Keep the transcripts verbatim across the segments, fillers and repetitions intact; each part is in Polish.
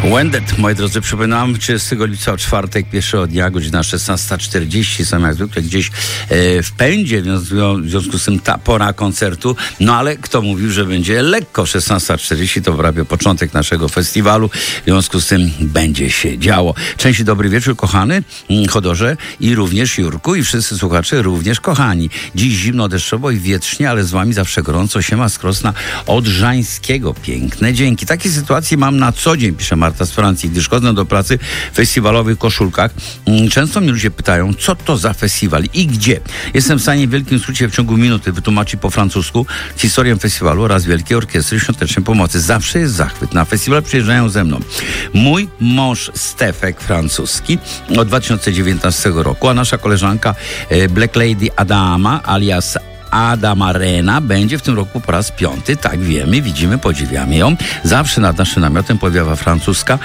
Wendet, moi drodzy, przypominam, trzydziestego lipca, czwartek, pierwszego dnia, godzina szesnasta czterdzieści, są jak zwykle gdzieś e, w pędzie, w związku z tym ta pora koncertu, no ale kto mówił, że będzie lekko, szesnasta czterdzieści to prawie początek naszego festiwalu, w związku z tym będzie się działo. Część dobry wieczór, kochany Chodorze i również Jurku i wszyscy słuchacze również kochani. Dziś zimno, deszczowo i wietrznie, ale z wami zawsze gorąco, siema z Krosna Odrzańskiego. Piękne dzięki. Takie sytuacje mam na co dzień, pisze Marta z Francji, gdyż chodzę do pracy w festiwalowych koszulkach. Często mnie ludzie pytają, co to za festiwal i gdzie. Jestem w stanie w wielkim skrócie w ciągu minuty wytłumaczyć po francusku historię festiwalu oraz Wielkiej Orkiestry Świątecznej Pomocy. Zawsze jest zachwyt. Na festiwal przyjeżdżają ze mną mój mąż Stefek francuski od dwa tysiące dziewiętnastego roku, a nasza koleżanka Black Lady Adama alias Adama Rena będzie w tym roku po raz piąty, tak wiemy, widzimy, podziwiamy ją. Zawsze nad naszym namiotem powiewa francuska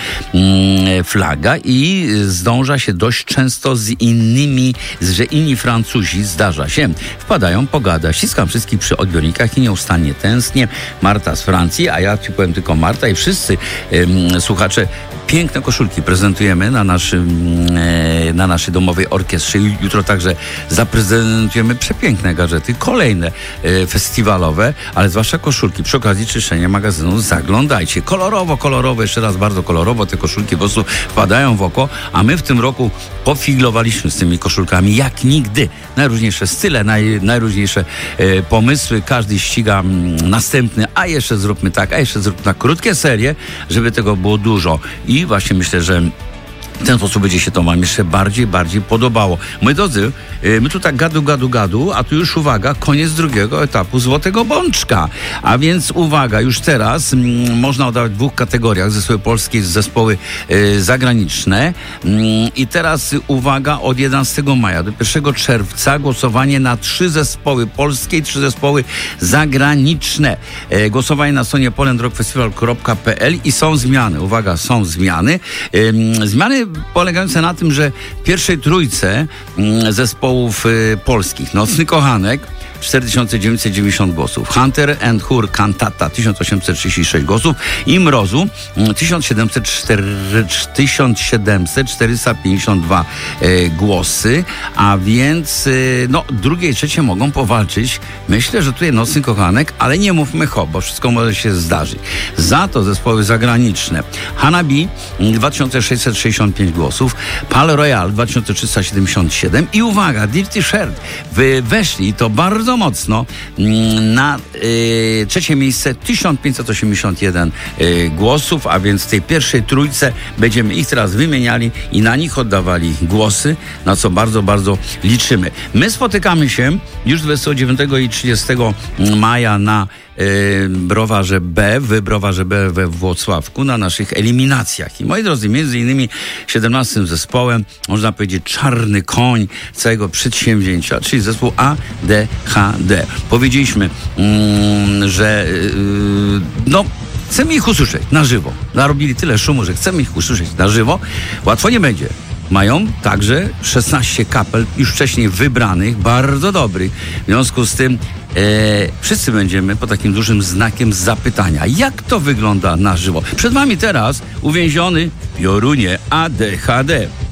mm, flaga i zdąża się dość często z innymi, że inni Francuzi, zdarza się, wpadają pogadać. Ściskam wszystkich przy odbiornikach i nieustannie tęsknię. Marta z Francji, a ja ci powiem tylko Marta i wszyscy ym, słuchacze, piękne koszulki prezentujemy na naszym, e, na naszej domowej orkiestrze. Jutro także zaprezentujemy przepiękne gadżety, kolejne e, festiwalowe, ale zwłaszcza koszulki. Przy okazji czyszczenia magazynu zaglądajcie. Kolorowo, kolorowo, jeszcze raz bardzo kolorowo te koszulki po prostu wpadają w oko, a my w tym roku pofiglowaliśmy z tymi koszulkami jak nigdy. Najróżniejsze style, naj, najróżniejsze e, pomysły. Każdy ściga m, następny, a jeszcze zróbmy tak, a jeszcze zróbmy tak. Krótkie serie, żeby tego było dużo. I I właśnie myślę, że w ten sposób będzie się to wam jeszcze bardziej, bardziej podobało. Moi drodzy, my tu tak gadu, gadu, gadu, a tu już uwaga, koniec drugiego etapu Złotego Bączka. A więc uwaga, już teraz m, można oddawać w dwóch kategoriach, zespoły polskie i zespoły y, zagraniczne. Mm, I teraz uwaga, od jedenastego maja do pierwszego czerwca głosowanie na trzy zespoły polskie i trzy zespoły zagraniczne. E, głosowanie na stronie poland rock festival kropka p l i są zmiany. Uwaga, są zmiany. E, zmiany polegające na tym, że w pierwszej trójce zespołów y, polskich Nocny Kochanek cztery tysiące dziewięćset dziewięćdziesiąt głosów, Hunter and Hur Cantata tysiąc osiemset trzydzieści sześć głosów i Mrozu tysiąc siedemset czterysta pięćdziesiąt dwa e, głosy, a więc e, no drugie i trzecie mogą powalczyć. Myślę, że tutaj Nocny Kochanek, ale nie mówmy hop, bo wszystko może się zdarzyć. Za to zespoły zagraniczne Hanabi dwa tysiące sześćset sześćdziesiąt pięć głosów, Pal Royal dwa tysiące trzysta siedemdziesiąt siedem i uwaga, Dirty Shirt wy weszli to bardzo mocno na y, trzecie miejsce tysiąc pięćset osiemdziesiąt jeden y, głosów, a więc w tej pierwszej trójce będziemy ich teraz wymieniali i na nich oddawali głosy, na co bardzo, bardzo liczymy. My spotykamy się już dwudziestego dziewiątego i trzydziestego maja na Browarze B, w Browarze B we Włocławku na naszych eliminacjach. I moi drodzy, między innymi siedemnastym zespołem, można powiedzieć czarny koń całego przedsięwzięcia, czyli zespół A D H D. Powiedzieliśmy, mm, że yy, no chcemy ich usłyszeć na żywo. Narobili tyle szumu, że chcemy ich usłyszeć na żywo. Łatwo nie będzie. Mają także szesnaście kapel już wcześniej wybranych, bardzo dobrych. W związku z tym e, wszyscy będziemy pod takim dużym znakiem zapytania. Jak to wygląda na żywo? Przed wami teraz uwięziony w piorunie A D H D.